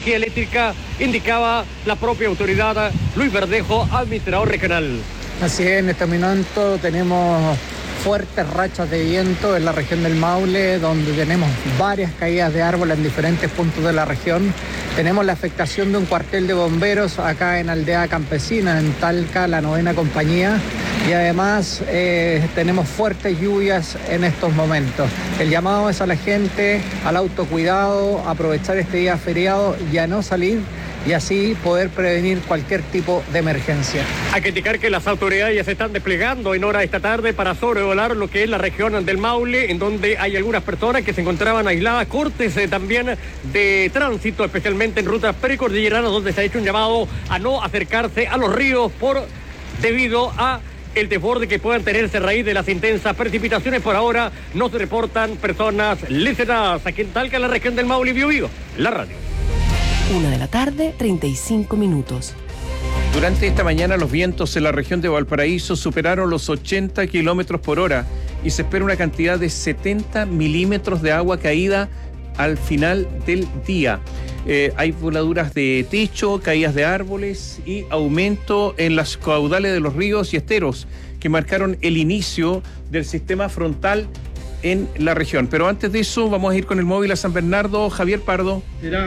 energía eléctrica, indicaba la propia autoridad. Luis Verdejo, administrador regional. Así es, en este momento tenemos fuertes rachas de viento en la región del Maule, donde tenemos varias caídas de árboles en diferentes puntos de la región. Tenemos la afectación de un cuartel de bomberos acá en Aldea Campesina, en Talca, la 9ª compañía, y además tenemos fuertes lluvias en estos momentos. El llamado es a la gente al autocuidado, aprovechar este día feriado y a no salir, y así poder prevenir cualquier tipo de emergencia. Hay que indicar que las autoridades ya se están desplegando en hora de esta tarde para sobrevolar lo que es la región del Maule, en donde hay algunas personas que se encontraban aisladas, cortes también de tránsito, especialmente en rutas precordilleranas, donde se ha hecho un llamado a no acercarse a los ríos debido a el desborde que puedan tenerse a raíz de las intensas precipitaciones. Por ahora no se reportan personas lesionadas aquí en Talca, en la región del Maule y Biobío. La radio. 1:35 PM. Durante esta mañana los vientos en la región de Valparaíso superaron los 80 km/h y se espera una cantidad de 70 milímetros de agua caída al final del día. Hay voladuras de techo, caídas de árboles y aumento en las caudales de los ríos y esteros que marcaron el inicio del sistema frontal en la región. Pero antes de eso vamos a ir con el móvil a San Bernardo. Javier Pardo.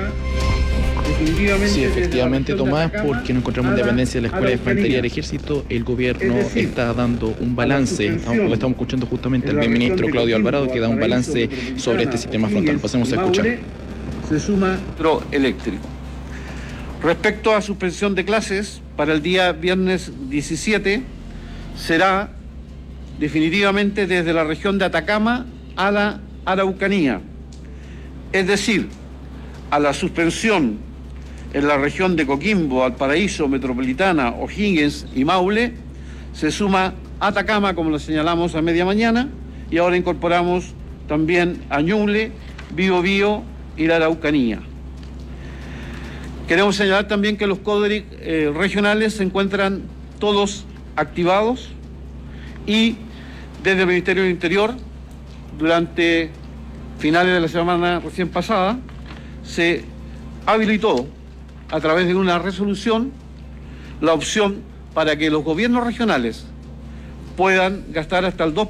Sí, efectivamente, Tomás, porque nos encontramos en dependencia de la Escuela de Infantería del Ejército. El gobierno está dando un balance, estamos escuchando justamente al ministro Claudio Alvarado, que da un balance sobre este sistema frontal. Pasemos a escuchar. Se suma eléctrico. Respecto a suspensión de clases, para el día viernes 17 será definitivamente desde la región de Atacama a la Araucanía, es decir, a la suspensión en la región de Coquimbo, Valparaíso, Metropolitana, O'Higgins y Maule, se suma Atacama, como lo señalamos a media mañana, y ahora incorporamos también a Ñuble, Biobío y la Araucanía. Queremos señalar también que los CODRIC regionales se encuentran todos activados y desde el Ministerio del Interior, durante finales de la semana recién pasada, se habilitó a través de una resolución la opción para que los gobiernos regionales puedan gastar hasta el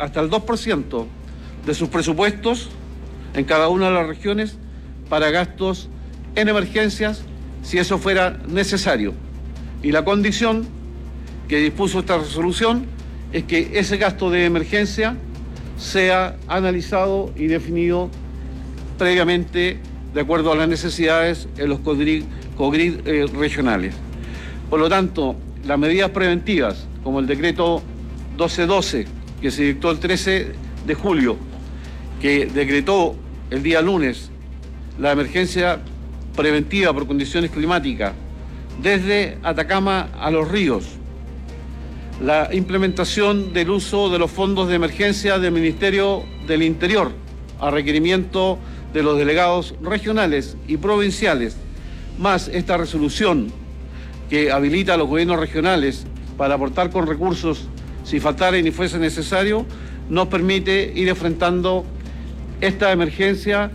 2% de sus presupuestos en cada una de las regiones para gastos en emergencias, si eso fuera necesario. Y la condición que dispuso esta resolución es que ese gasto de emergencia sea analizado y definido previamente de acuerdo a las necesidades en los COGRID regionales. Por lo tanto, las medidas preventivas, como el decreto 1212, que se dictó el 13 de julio, que decretó el día lunes la emergencia preventiva por condiciones climáticas desde Atacama a los ríos, la implementación del uso de los fondos de emergencia del Ministerio del Interior a requerimiento de los delegados regionales y provinciales, más esta resolución que habilita a los gobiernos regionales para aportar con recursos si faltara y ni fuese necesario, nos permite ir enfrentando esta emergencia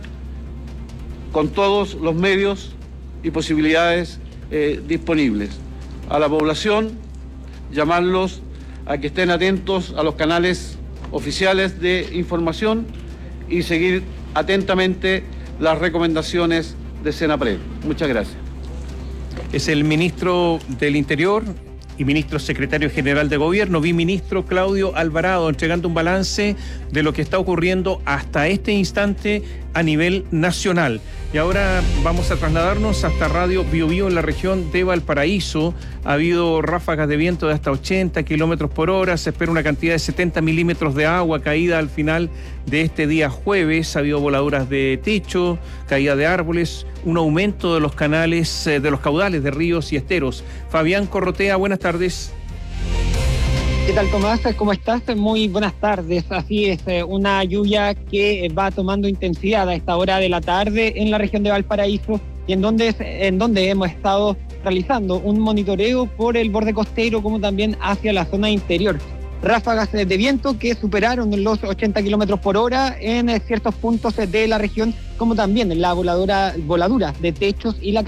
con todos los medios y posibilidades disponibles. A la población, llamarlos a que estén atentos a los canales oficiales de información y seguir atentamente las recomendaciones de Senapred. Muchas gracias. Es el ministro del Interior y ministro secretario general de Gobierno, biministro Claudio Alvarado, entregando un balance de lo que está ocurriendo hasta este instante a nivel nacional. Y ahora vamos a trasladarnos hasta Radio Biobío en la región de Valparaíso. Ha habido ráfagas de viento de hasta 80 km/h. Se espera una cantidad de 70 milímetros de agua caída al final de este día jueves. Ha habido voladuras de techo, caída de árboles, un aumento de los canales, de los caudales de ríos y esteros. Fabián Corrotea, buenas tardes. ¿Qué tal, Tomás? ¿Cómo estás? Muy buenas tardes. Así es, una lluvia que va tomando intensidad a esta hora de la tarde en la región de Valparaíso y en donde hemos estado realizando un monitoreo por el borde costero como también hacia la zona interior. Ráfagas de viento que superaron los 80 km/h en ciertos puntos de la región, como también la voladura de techos y la